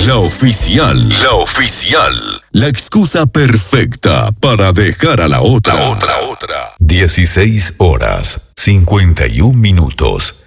La oficial. La oficial. La excusa perfecta para dejar a la otra. 16 horas, 51 minutos.